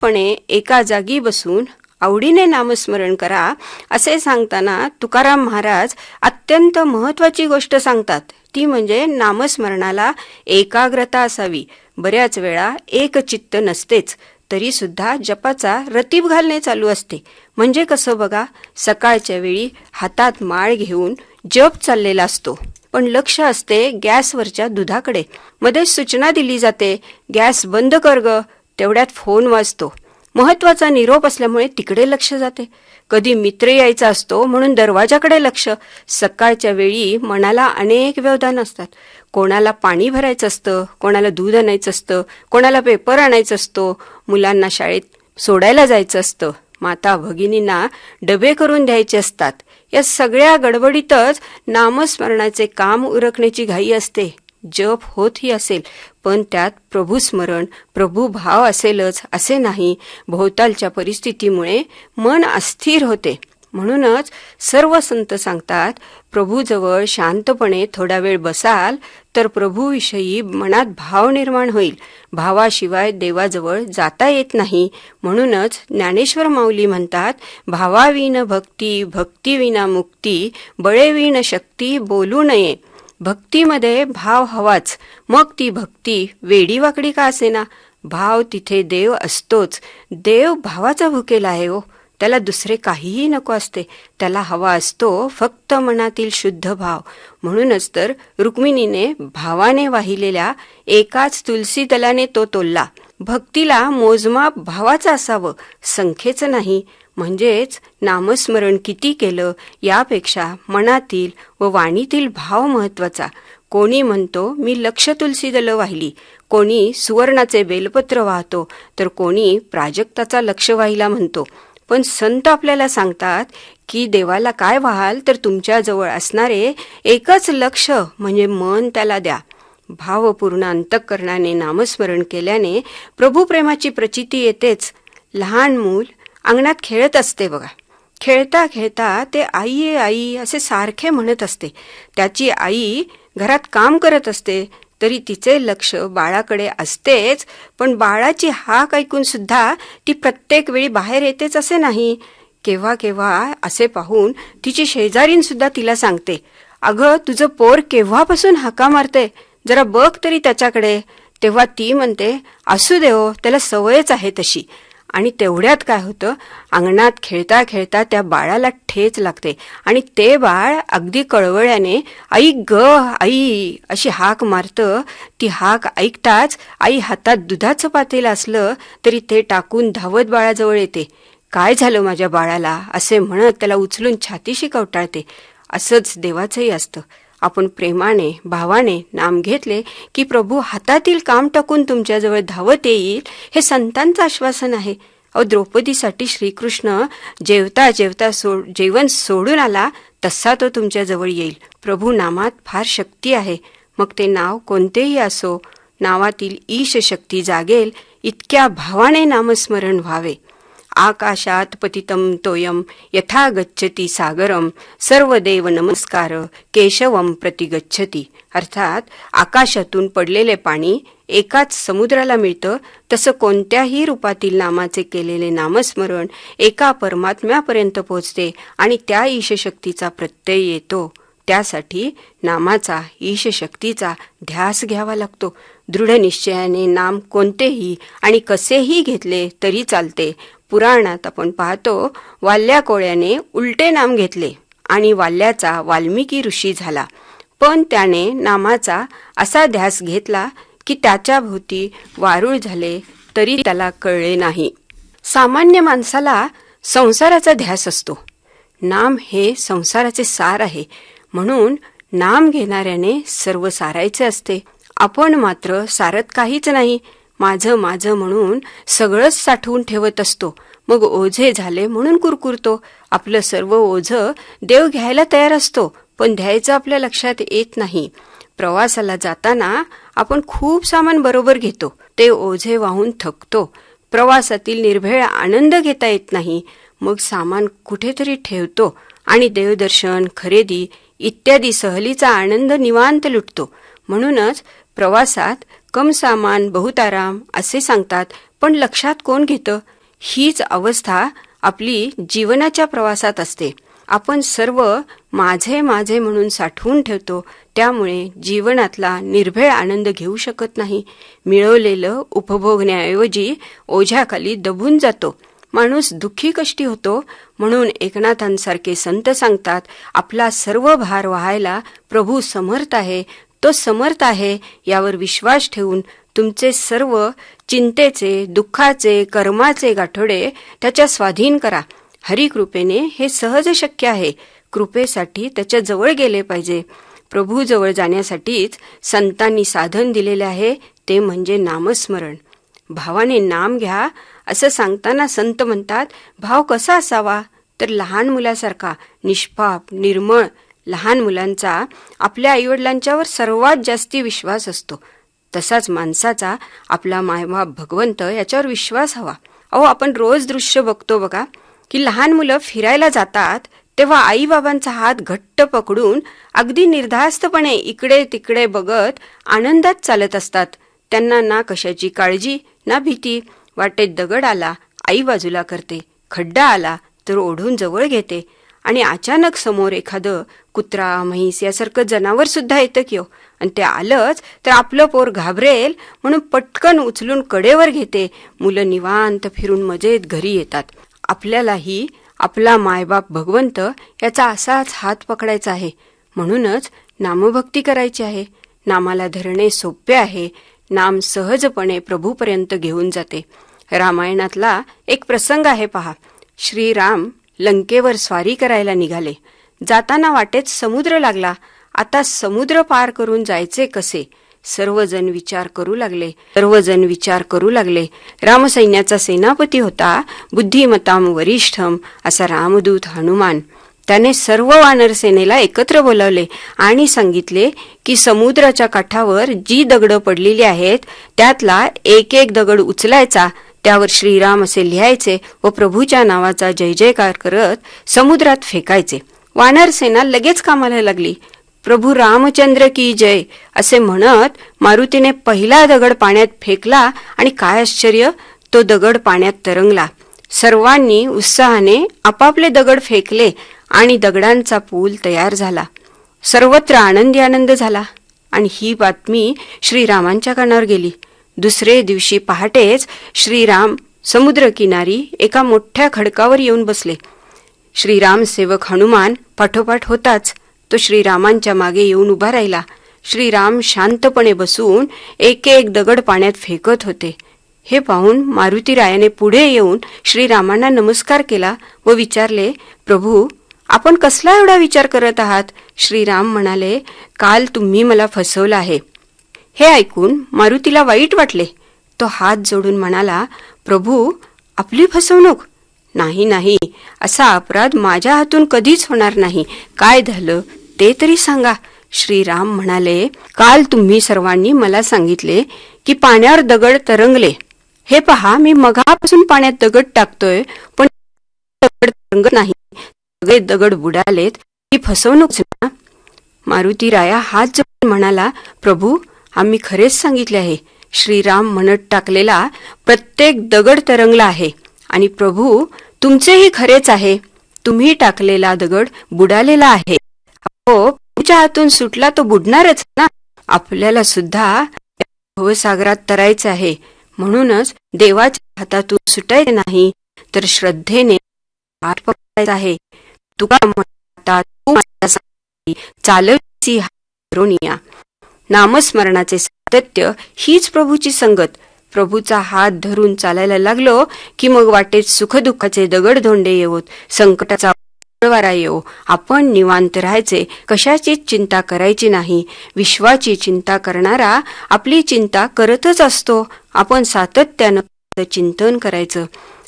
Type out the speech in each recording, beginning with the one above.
पणे एका जागी बसून आवडीने नामस्मरण करा असे सांगताना तुकाराम महाराज अत्यंत महत्वाची गोष्ट सांगतात. ती म्हणजे नामस्मरणाला एकाग्रता असावी. बऱ्याच वेळा एक चित्त नसतेच, तरी सुद्धा जपाचा रतीब घालणे चालू असते. म्हणजे कसं बघा, सकाळच्या वेळी हातात माळ घेऊन जप चाललेला असतो, पण लक्ष असते गॅसवरच्या दुधाकडे. मध्येच सूचना दिली जाते, गॅस बंद कर ग. तेवढ्यात फोन वाजतो. महत्वाचा निरोप असल्यामुळे तिकडे लक्ष जाते. कधी मित्र यायचा असतो म्हणून दरवाजाकडे लक्ष. सकाळच्या वेळी मनाला अनेक व्यवधान असतात. कोणाला पाणी भरायचं असतं, कोणाला दूध आणायचं असतं, कोणाला पेपर आणायचं असतो, मुलांना शाळेत सोडायला जायचं असतं, माता भगिनींना डबे करून द्यायचे असतात. या सगळ्या गडबडीतच नामस्मरणाचे काम उरकण्याची घाई असते. जप होतही असेल, पण त्यात प्रभुस्मरण, प्रभुभाव असेलच असे नाही. भोवतालच्या परिस्थितीमुळे मन अस्थिर होते. म्हणूनच सर्व संत सांगतात, प्रभूजवळ शांतपणे थोडा वेळ बसाल तर प्रभूविषयी मनात भाव निर्माण होईल. भावाशिवाय देवाजवळ जाता येत नाही. म्हणूनच ज्ञानेश्वर माऊली म्हणतात, भावाविन भक्ती, भक्तीविना मुक्ती, बळेविन शक्ती बोलू नये. भक्तीमध्ये भाव हवाच, मग ती भक्ती वेडीवाकडी का असेना. भाव तिथे देव असतोच. देव भावाचा भुकेला आहे हो. त्याला दुसरे काहीही नको असते. त्याला हवा असतो फक्त मनातील शुद्ध भाव. म्हणूनच तर रुक्मिणीने भावाने वाहिलेल्या एकाच तुलसी दलाने तो तोलला. भक्तीला मोजमाप भावाचं असावं, संख्येचं नाही. म्हणजेच नामस्मरण किती केलं यापेक्षा मनातील व वाणीतील भाव महत्वाचा. कोणी म्हणतो मी लक्ष तुलसी दल वाहिली, कोणी सुवर्णाचे बेलपत्र वाहतो, तर कोणी प्राजक्ताचा लक्ष वाहिला म्हणतो. पण संत आपल्याला सांगतात की देवाला काय व्हाल तर तुमच्याजवळ असणारे एकच लक्ष म्हणजे मन त्याला द्या. भावपूर्ण अंतःकरणाने नामस्मरण केल्याने प्रभुप्रेमाची प्रचिती येतेच. लहान मूल अंगणात खेळत असते बघा. खेळता खेळता ते आई आई असे सारखे म्हणत असते. त्याची आई घरात काम करत असते तरी तिचे लक्ष बाळाकडे असतेच, पण बाळाची हाक ऐकून सुद्धा ती प्रत्येक वेळी बाहेर येतेच असे नाही. केव्हा केव्हा असे पाहून तिची शेजारीन सुद्धा तिला सांगते, अगं तुझं पोर केव्हापासून हाका मारते, जरा बघ तरी त्याच्याकडे. तेव्हा ती म्हणते, असू दे हो, त्याला सवयच आहे तशी. आणि तेवढ्यात काय होतं, अंगणात खेळता खेळता त्या बाळाला ठेच लागते आणि ते बाळ अगदी कळवळ्याने आई ग आई अशी हाक मारतं. ती हाक ऐकताच आई हातात दुधाचं पातेलं असलं तरी ते टाकून धावत बाळाजवळ येते. काय झालं माझ्या बाळाला असे म्हणत त्याला उचलून छातीशी कवटाळते. असंच देवाचंही असतं. आपण प्रेमाने भावाने नाम घेतले की प्रभू हातातील काम टाकून तुमच्याजवळ धावत येईल, हे संतांचं आश्वासन आहे. द्रौपदीसाठी श्रीकृष्ण जेवता जेवता जेवण सोडून आला तसा तो तुमच्याजवळ येईल. प्रभू नामात फार शक्ती आहे. मग ते नाव कोणतेही असो, नावातील ईश शक्ती जागेल इतक्या भावाने नामस्मरण व्हावे. आकाशात पतितं तोयम यथा गच्छति सागरम सर्वदेव नमस्कार केशवम प्रति गच्छति. अर्थात आकाशातून पडलेले पाणी एकाच समुद्राला मिळतं, तसं कोणत्याही रूपातील नामाचे केलेले नामस्मरण एका परमात्म्यापर्यंत पोहोचते आणि त्या ईशशक्तीचा प्रत्यय येतो. त्यासाठी नामाचा ईशशक्तीचा ध्यास घ्यावा लागतो. दृढ निश्चयाने नाम कोणतेही आणि कसेही घेतले तरी चालते. पुराणात आपण पाहतो, वाल्या कोळ्याने उलटे नाम घेतले आणि वाल्याचा वाल्मिकी ऋषी झाला. पण त्याने नामाचा असा ध्यास घेतला की त्याच्या भोवती वारूळ झाले तरी त्याला कळले नाही. सामान्य माणसाला संसाराचा ध्यास असतो. नाम हे संसाराचे सार आहे. म्हणून नाम घेणाऱ्याने सर्व सारायचे असते. आपण मात्र सारत काहीच नाही. माझं माझं म्हणून सगळंच साठवून ठेवत असतो. मग ओझे झाले म्हणून कुरकुरतो. आपलं सर्व ओझं देव घ्यायला तयार असतो, पण द्यायचं आपल्या लक्षात येत नाही. प्रवासाला जाताना आपण खूप सामान बरोबर घेतो, ते ओझे वाहून थकतो. प्रवासातील निर्भेळ आनंद घेता येत नाही. मग सामान कुठेतरी ठेवतो आणि देवदर्शन, खरेदी इत्यादी सहलीचा आनंद निवांत लुटतो. म्हणूनच प्रवासात कम सामान बहुत आराम असे सांगतात. पण लक्षात कोण घेतं? हीच अवस्था आपली जीवनाच्या प्रवासात असते. आपण सर्व माझे माझे म्हणून साठवून ठेवतो, त्यामुळे जीवनातला निर्भेळ आनंद घेऊ शकत नाही. मिळवलेलं उपभोगण्याऐवजी ओझ्याखाली दबून जातो. माणूस दुःखी कष्टी होतो. म्हणून एकनाथांसारखे संत सांगतात, आपला सर्व भार वहायला प्रभू समर्थ आहे. तो समर्थ आहे यावर विश्वास ठेवून तुमचे सर्व चिंतेचे, दुःखाचे, कर्माचे गाठोडे त्याच्या स्वाधीन करा. हरिकृपेने हे सहज शक्य आहे. कृपेसाठी त्याच्या जवळ गेले पाहिजे. प्रभू जवळ जाण्यासाठीच संतांनी साधन दिलेले आहे, ते म्हणजे नामस्मरण. भावाने नाम घ्या असं सांगताना संत म्हणतात, भाव कसा असावा? तर लहान मुलासारखा निष्पाप, निर्मळ. लहान मुलांचा आपल्या आईवडिलांच्यावर सर्वात जास्ती विश्वास असतो. तसाच माणसाचा आपला मायबाप भगवंत याच्यावर विश्वास हवा. आपण रोज दृश्य बघतो बघा, की लहान मुलं फिरायला जातात तेव्हा आईबाबांचा हात घट्ट पकडून अगदी निर्धास्तपणे इकडे तिकडे बघत आनंदात चालत असतात. त्यांना ना कशाची काळजी ना भीती. वाटेत दगड आला, आई बाजूला करते. खड्डा आला तर ओढून जवळ घेते. आणि अचानक समोर एखादं कुत्रा, म्हैस यासारखं जनावर सुद्धा येतं की हो, आणि ते आलंच तर आपलं पोर घाबरेल म्हणून पटकन उचलून कडेवर घेते. मुलं निवांत फिरून मजेत घरी येतात. आपल्यालाही आपला मायबाप भगवंत याचा असाच हात पकडायचा आहे. म्हणूनच नामभक्ती करायची आहे. नामाला धरणे सोपे आहे. नाम सहजपणे प्रभूपर्यंत घेऊन जाते. रामायणातला एक प्रसंग आहे पहा. श्रीराम लंकेवर स्वारी करायला निघाले. जाताना वाटेत समुद्र लागला. आता समुद्र पार करून जायचे कसे? सर्वजण विचार करू लागले. रामसैन्याचा सेनापती होता बुद्धिमताम वरिष्ठम असा रामदूत हनुमान. त्याने सर्व वानर सेनेला एकत्र बोलावले आणि सांगितले की समुद्राच्या काठावर जी दगडं पडलेली आहेत त्यातला एक एक दगड उचलायचा, त्यावर श्रीराम असे लिहायचे व प्रभूच्या नावाचा जय जयकार करत समुद्रात फेकायचे. वानर सेना लगेच कामाला लागली. प्रभू रामचंद्र की जय असे म्हणत मारुतीने पहिला दगड पाण्यात फेकला आणि काय आश्चर्य, तो दगड पाण्यात तरंगला. सर्वांनी उत्साहाने आपापले दगड फेकले आणि दगडांचा पूल तयार झाला. सर्वत्र आनंदी आनंद झाला. आणि ही बातमी श्रीरामांच्या कानावर गेली. दुसरे दिवशी पहाटेच श्रीराम समुद्रकिनारी एका मोठ्या खडकावर येऊन बसले. श्रीराम सेवक हनुमान पाठोपाठ होताच. तो श्रीरामांच्या मागे येऊन उभा राहिला. श्रीराम शांतपणे बसून एक एक दगड पाण्यात फेकत होते. हे पाहून मारुतीरायाने पुढे येऊन श्रीरामांना नमस्कार केला व विचारले, प्रभू आपण कसला एवढा विचार करत आहात? श्रीराम म्हणाले, काल तुम्ही मला फसवलं आहे. हे ऐकून मारुतीला वाईट वाटले. तो हात जोडून म्हणाला, प्रभू आपली फसवणूक? नाही, असा अपराध माझ्या हातून कधीच होणार नाही. काय झालं ते तरी सांगा. श्रीराम म्हणाले, काल तुम्ही सर्वांनी मला सांगितले की पाण्यावर दगड तरंगले. हे पहा, मी मगापासून पाण्यात दगड टाकतोय पण दगड तरंगत नाही. सगळे दगड बुडालेत. ही फसवणूक ना? मारुतीराया हात जोडून म्हणाला, प्रभू आम्ही खरेच सांगितले आहे. श्रीराम म्हणत टाकलेला प्रत्येक दगड तरंगला आहे. आणि प्रभू तुमचेही खरेच आहे. तुम्ही टाकलेला दगड बुडालेला आहे. तुमच्या हातून सुटला तो बुडणारच ना. आपल्याला सुद्धा भवसागरात तरायचे आहे. म्हणूनच देवाच्या हातातून सुटायचे नाही तर श्रद्धेने हात पकडायचा आहे. तुका म्हणतात तू माझ्यासाठी चालवसी हारोनिया. नामस्मरणाचे सातत्य हीच प्रभूची संगत. प्रभूचा हात धरून चालायला लागलो की मग वाटेत सुखदुःखाचे दगडधोंडे येवोत, संकटाचा वारा येवो. आपण निवांत राहायचे, कशाचीच चिंता करायची नाही. विश्वाची चिंता करणारा आपली चिंता करतच असतो. आपण सातत्यानं चिंतन करायचं.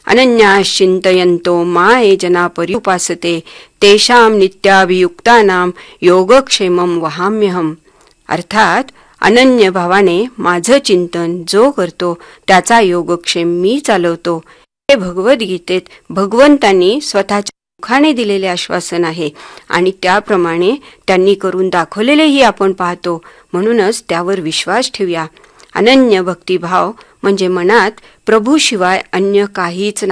अनन्याश्चिंतयन्तो माये जना पर्युपासते तेषां नित्याभियुक्तानां योगक्षेमं वहाम्यहम्. अर्थात अनन्य भावाने माझं चिंतन जो करतो त्याचा योगक्षेम मी चालवतो. हे भगवद्गीतेत भगवंतांनी स्वतःच्या मुखाने दिलेले आश्वासन आहे आणि त्याप्रमाणे त्यांनी करून दाखवलेलेही आपण पाहतो. म्हणूनच त्यावर विश्वास ठेवूया. अनन्य भक्तिभाव म्हणजे मनात प्रभूशिवाय अन्य काहीच